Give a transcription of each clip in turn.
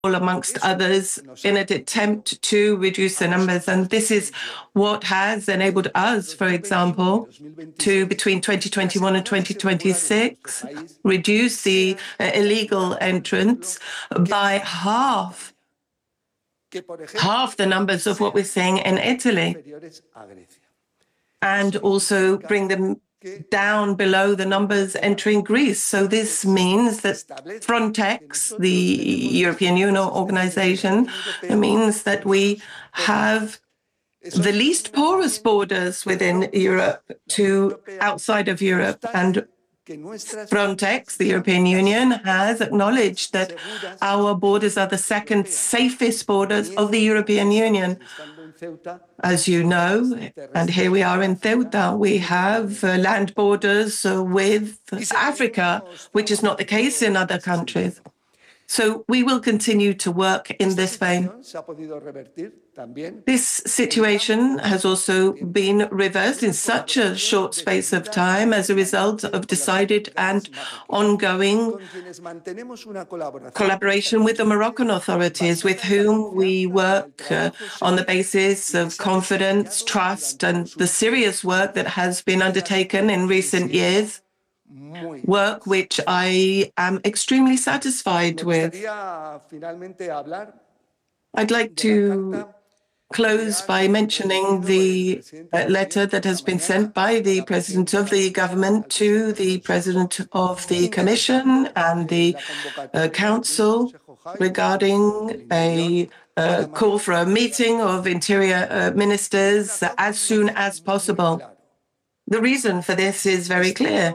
amongst others, in an attempt to reduce the numbers. And this is what has enabled us, for example, to, between 2021 and 2026, reduce the illegal entrance by half the numbers of what we're seeing in Italy, and also bring them down below the numbers entering Greece. So this means that Frontex, the European Union organization, means that we have the least porous borders within Europe to outside of Europe. And Frontex, the European Union, has acknowledged that our borders are the second safest borders of the European Union. As you know, and here we are in Ceuta, we have land borders with Africa, which is not the case in other countries. So we will continue to work in this vein. This situation has also been reversed in such a short space of time as a result of decided and ongoing collaboration with the Moroccan authorities, with whom we work on the basis of confidence, trust, and the serious work that has been undertaken in recent years. Work which I am extremely satisfied with. I'd like to close by mentioning the letter that has been sent by the President of the Government to the President of the Commission and the Council regarding a call for a meeting of Interior Ministers as soon as possible. The reason for this is very clear.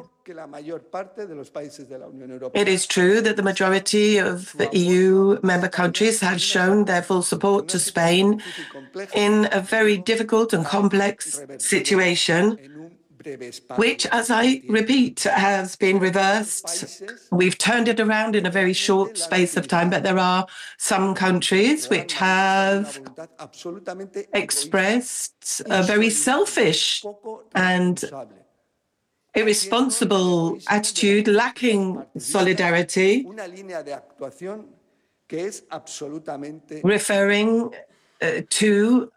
It is true that the majority of the EU member countries have shown their full support to Spain in a very difficult and complex situation, which, as I repeat, has been reversed. We've turned it around in a very short space of time, but there are some countries which have expressed a very selfish and irresponsible attitude, lacking solidarity, referring to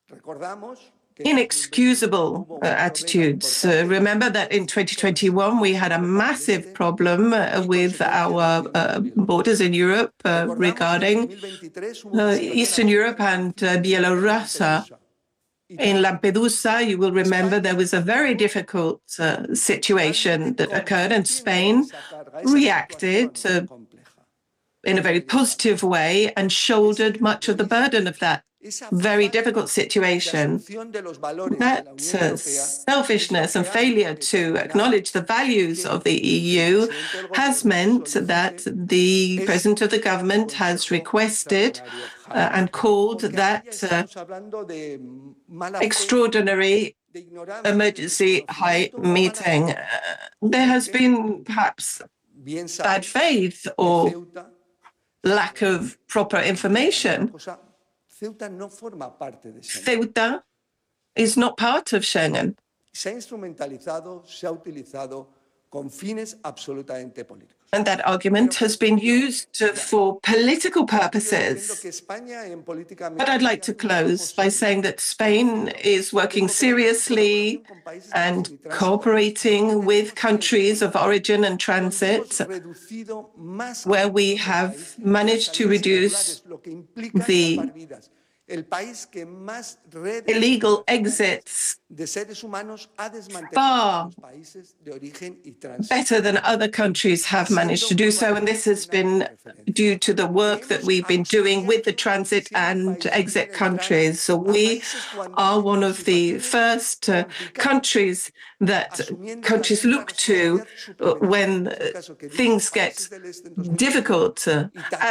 inexcusable attitudes. Remember that in 2021, we had a massive problem with our borders in Europe regarding Eastern Europe and Belarus. In Lampedusa, you will remember there was a very difficult situation that occurred, and Spain reacted in a very positive way and shouldered much of the burden of that very difficult situation. That selfishness and failure to acknowledge the values of the EU has meant that the President of the Government has requested and called that extraordinary emergency high meeting. There has been perhaps bad faith or lack of proper information. Ceuta is not part of Schengen. And that argument has been used for political purposes. But I'd like to close by saying that Spain is working seriously and cooperating with countries of origin and transit, where we have managed to reduce the illegal exits far better than other countries have managed to do so. And this has been due to the work that we've been doing with the transit and exit countries. So we are one of the first countries that countries look to when things get difficult,